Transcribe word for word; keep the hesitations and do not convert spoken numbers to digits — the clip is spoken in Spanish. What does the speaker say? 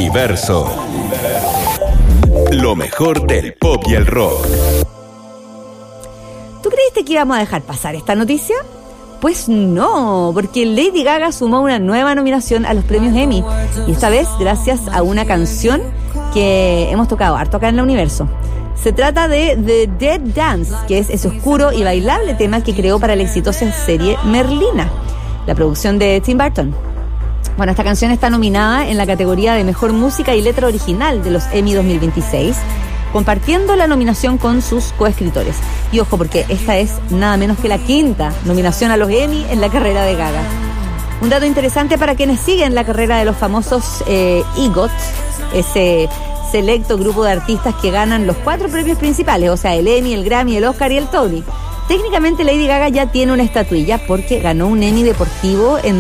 universo. Lo mejor del pop y el rock. ¿Tú creíste que íbamos a dejar pasar esta noticia? Pues no, porque Lady Gaga sumó una nueva nominación a los premios Emmy, y esta vez gracias a una canción que hemos tocado harto acá en el universo. Se trata de The Dead Dance, que es ese oscuro y bailable tema que creó para la exitosa serie Merlina, la producción de Tim Burton. Bueno, esta canción está nominada en la categoría de Mejor Música y Letra Original de los Emmy dos mil veintiséis, compartiendo la nominación con sus coescritores. Y ojo, porque esta es nada menos que la quinta nominación a los Emmy en la carrera de Gaga. Un dato interesante para quienes siguen la carrera de los famosos eh, EGOT, ese selecto grupo de artistas que ganan los cuatro premios principales, o sea, el Emmy, el Grammy, el Oscar y el Tony. Técnicamente Lady Gaga ya tiene una estatuilla porque ganó un Emmy deportivo en